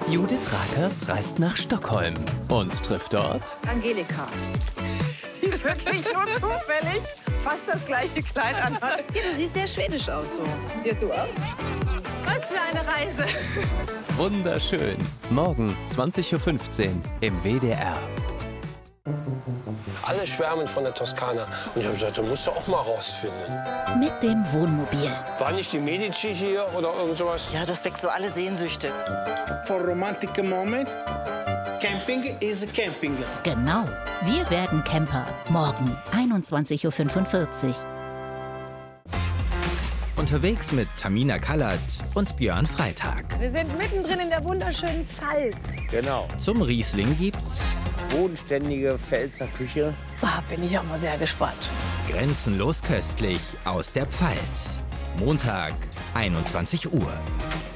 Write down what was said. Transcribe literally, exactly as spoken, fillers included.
Judith Rakers reist nach Stockholm und trifft dort Angelika, die wirklich nur zufällig fast das gleiche Kleid anhat. Ja, du siehst sehr schwedisch aus so. Ja, du auch. Was für eine Reise. Wunderschön. Morgen zwanzig Uhr fünfzehn im W D R. Alle schwärmen von der Toskana. Und ich habe gesagt, du musst du auch mal rausfinden. Mit dem Wohnmobil. War nicht die Medici hier oder irgend sowas? Ja, das weckt so alle Sehnsüchte. For romantic moment, camping is camping. Genau. Wir werden Camper. Morgen einundzwanzig Uhr fünfundvierzig. Unterwegs mit Tamina Kallert und Björn Freitag. Wir sind mittendrin in der wunderschönen Pfalz. Genau. Zum Riesling gibt's Bodenständige Pfälzer Küche. Da bin ich auch mal sehr gespannt. Grenzenlos köstlich aus der Pfalz. Montag, einundzwanzig Uhr.